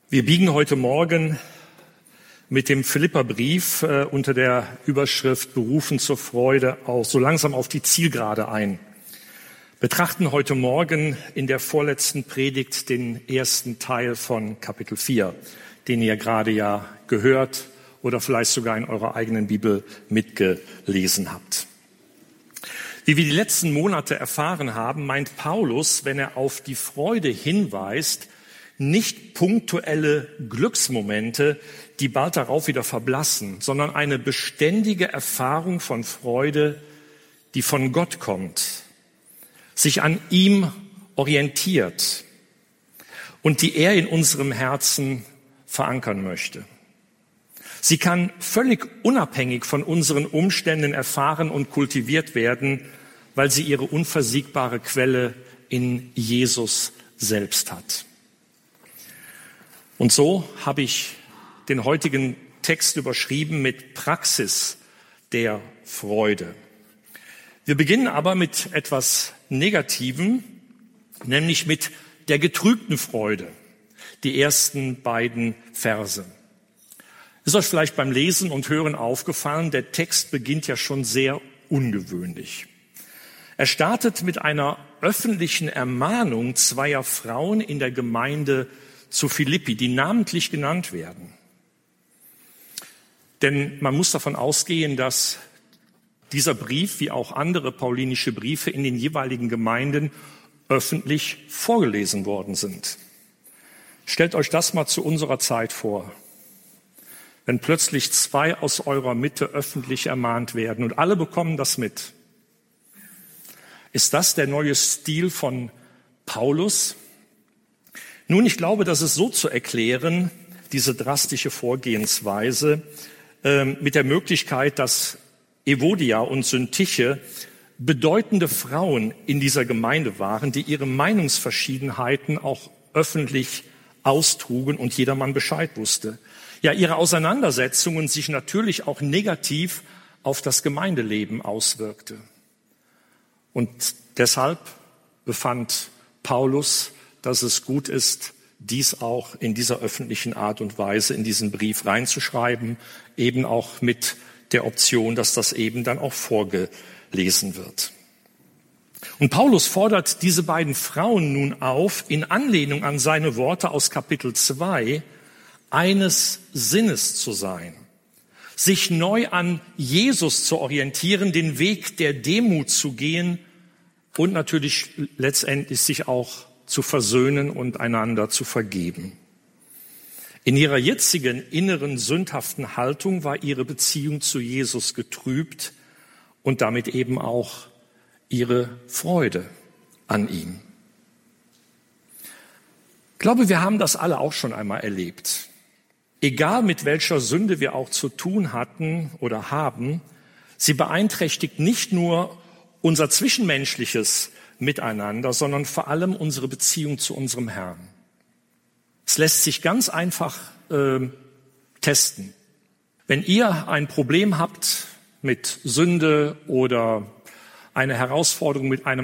Wir biegen heute Morgen mit dem Philipperbrief unter der Überschrift Berufen zur Freude auch so langsam auf die Zielgerade ein. Betrachten heute Morgen in der vorletzten Predigt den ersten Teil von Kapitel 4, den ihr gerade ja gehört oder vielleicht sogar in eurer eigenen Bibel mitgelesen habt. Wie wir die letzten Monate erfahren haben, meint Paulus, wenn er auf die Freude hinweist, nicht punktuelle Glücksmomente, die bald darauf wieder verblassen, sondern eine beständige Erfahrung von Freude, die von Gott kommt, sich an ihm orientiert und die er in unserem Herzen verankern möchte. Sie kann völlig unabhängig von unseren Umständen erfahren und kultiviert werden, weil sie ihre unversiegbare Quelle in Jesus selbst hat. Und so habe ich den heutigen Text überschrieben mit Praxis der Freude. Wir beginnen aber mit etwas Negativem, nämlich mit der getrübten Freude, die ersten beiden Verse. Ist euch vielleicht beim Lesen und Hören aufgefallen, der Text beginnt ja schon sehr ungewöhnlich. Er startet mit einer öffentlichen Ermahnung zweier Frauen in der Gemeinde zu Philippi, die namentlich genannt werden. Denn man muss davon ausgehen, dass dieser Brief, wie auch andere paulinische Briefe, in den jeweiligen Gemeinden öffentlich vorgelesen worden sind. Stellt euch das mal zu unserer Zeit vor. Wenn plötzlich zwei aus eurer Mitte öffentlich ermahnt werden und alle bekommen das mit. Ist das der neue Stil von Paulus? Nun, ich glaube, das ist so zu erklären, diese drastische Vorgehensweise, mit der Möglichkeit, dass Evodia und Syntyche bedeutende Frauen in dieser Gemeinde waren, die ihre Meinungsverschiedenheiten auch öffentlich austrugen und jedermann Bescheid wusste. Ja, ihre Auseinandersetzungen sich natürlich auch negativ auf das Gemeindeleben auswirkte. Und deshalb befand Paulus, dass es gut ist, dies auch in dieser öffentlichen Art und Weise in diesen Brief reinzuschreiben, eben auch mit der Option, dass das eben dann auch vorgelesen wird. Und Paulus fordert diese beiden Frauen nun auf, in Anlehnung an seine Worte aus Kapitel 2, eines Sinnes zu sein, sich neu an Jesus zu orientieren, den Weg der Demut zu gehen und natürlich letztendlich sich auch zu versöhnen und einander zu vergeben. In ihrer jetzigen inneren sündhaften Haltung war ihre Beziehung zu Jesus getrübt und damit eben auch ihre Freude an ihm. Ich glaube, wir haben das alle auch schon einmal erlebt. Egal mit welcher Sünde wir auch zu tun hatten oder haben, sie beeinträchtigt nicht nur unser zwischenmenschliches Miteinander, sondern vor allem unsere Beziehung zu unserem Herrn. Es lässt sich ganz einfach testen. Wenn ihr ein Problem habt mit Sünde oder eine Herausforderung mit einem